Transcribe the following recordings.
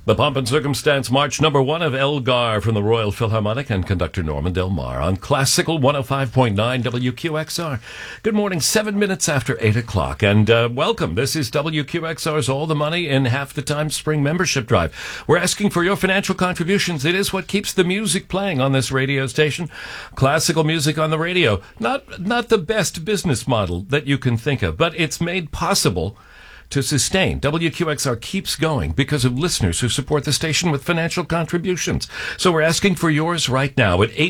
The Pomp and Circumstance March #1 of Elgar from the Royal Philharmonic and conductor Norman Del Mar on Classical 105.9 WQXR. Good morning, 7 minutes after 8 o'clock, and welcome. This is WQXR's All the Money in Half the Time Spring Membership Drive. We're asking for your financial contributions. It is what keeps the music playing on this radio station. Classical music on the radio. Not the best business model that you can think of, but it's made possible to sustain. WQXR keeps going because of listeners who support the station with financial contributions. So we're asking for yours right now at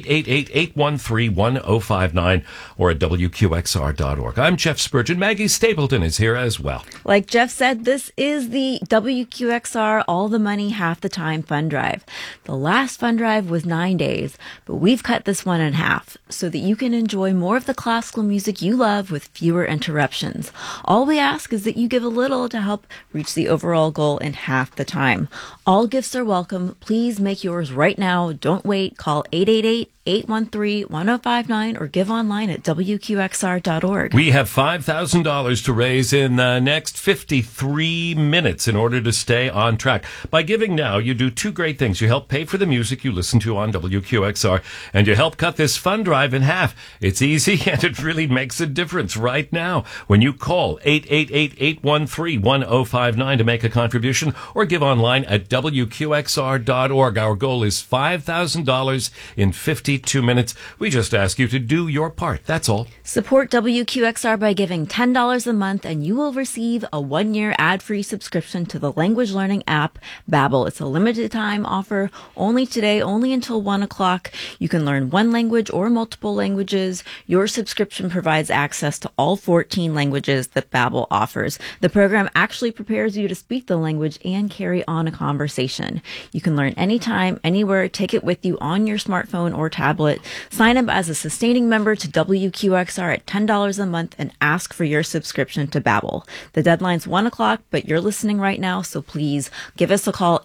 888-813-1059 or at WQXR.org. I'm Jeff Spurgeon. Maggie Stapleton is here as well. Like Jeff said, this is the WQXR All the Money Half the Time Fund Drive. The last fund drive was 9 days, but we've cut this one in half so that you can enjoy more of the classical music you love with fewer interruptions. All we ask is that you give a little to help reach the overall goal in half the time. All gifts are welcome. Please make yours right now. Don't wait. Call 888-813-1059 or give online at WQXR.org. We have $5,000 to raise in the next 53 minutes in order to stay on track. By giving now, you do two great things. You help pay for the music you listen to on WQXR, and you help cut this fund drive in half. It's easy, and it really makes a difference right now. When you call 888-813-1059 to make a contribution or give online at WQXR.org. Our goal is $5,000 in 52 minutes. We just ask you to do your part. That's all. Support WQXR by giving $10 a month, and you will receive a 1-year ad-free subscription to the language learning app Babbel. It's a limited time offer, only today, only until 1 o'clock. You can learn one language or multiple languages. Your subscription provides access to all 14 languages that Babbel offers. The program actually prepares you to speak the language and carry on a conversation. You can learn anytime, anywhere. Take it with you on your smartphone or tablet. Sign up as a sustaining member to WQXR at $10 a month and ask for your subscription to Babbel. The deadline's 1 o'clock, but you're listening right now, so please give us a call,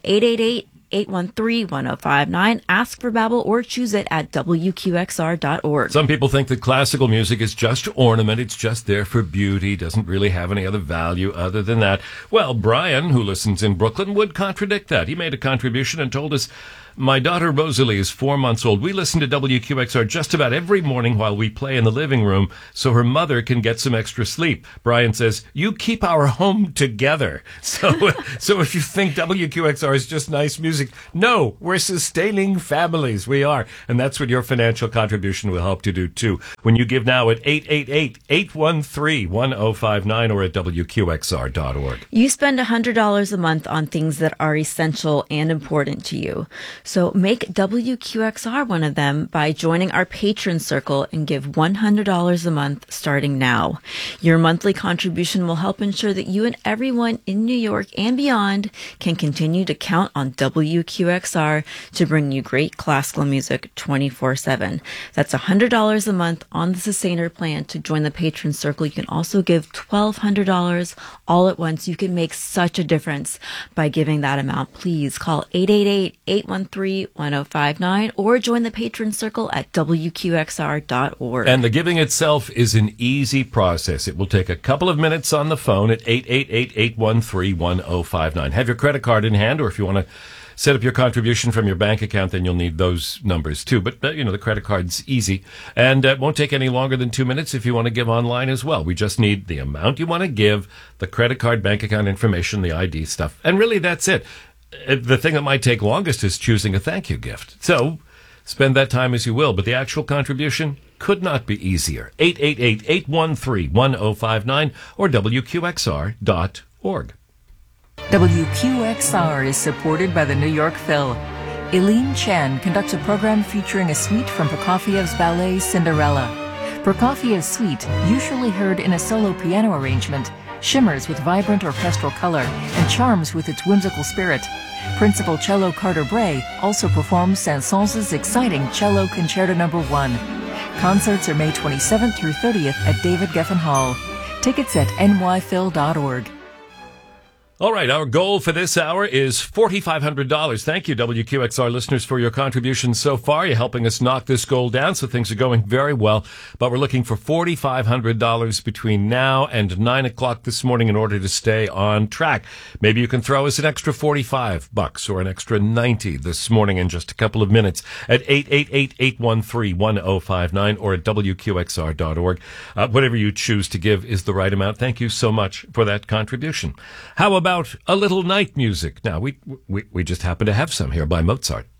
888-813-1059. Ask for Babbel or choose it at WQXR.org. Some people think that classical music is just ornament. It's just there for beauty. Doesn't really have any other value other than that. Well, Brian, who listens in Brooklyn, would contradict that. He made a contribution and told us, "My daughter Rosalie is 4 months old. We listen to WQXR just about every morning while we play in the living room so her mother can get some extra sleep." Brian says, "You keep our home together." So if you think WQXR is just nice music, no, we're sustaining families. We are. And that's what your financial contribution will help to do, too. When you give now at 888-813-1059 or at WQXR.org. You spend $100 a month on things that are essential and important to you. So make WQXR one of them by joining our patron circle and give $100 a month starting now. Your monthly contribution will help ensure that you and everyone in New York and beyond can continue to count on WQXR to bring you great classical music 24/7. That's $100 a month on the Sustainer plan to join the patron circle. You can also give $1,200 all at once. You can make such a difference by giving that amount. Please call 888-813-1059 or join the patron circle at WQXR.org. And the giving itself is an easy process. It will take a couple of minutes on the phone at 888-813-1059. Have your credit card in hand, or if you want to set up your contribution from your bank account, then you'll need those numbers too. But, the credit card's easy. And it won't take any longer than 2 minutes if you want to give online as well. We just need the amount you want to give, the credit card, bank account information, the ID stuff. And really, that's it. The thing that might take longest is choosing a thank you gift. So spend that time as you will, but the actual contribution could not be easier. 888-813-1059 or WQXR.org. WQXR is supported by the New York Phil. Eileen Chen conducts a program featuring a suite from Prokofiev's ballet Cinderella. Prokofiev's suite, usually heard in a solo piano arrangement, shimmers with vibrant orchestral color and charms with its whimsical spirit. Principal cello Carter Bray also performs Saint-Saëns' exciting Cello Concerto No. 1. Concerts are May 27th through 30th at David Geffen Hall. Tickets at nyphil.org. All right, our goal for this hour is $4,500. Thank you, WQXR listeners, for your contributions so far. You're helping us knock this goal down, so things are going very well. But we're looking for $4,500 between now and 9 o'clock this morning in order to stay on track. Maybe you can throw us an extra $45 or an extra $90 this morning in just a couple of minutes at 888-813-1059 or at WQXR.org. Whatever you choose to give is the right amount. Thank you so much for that contribution. How about a little night music? Now, we just happen to have some here by Mozart.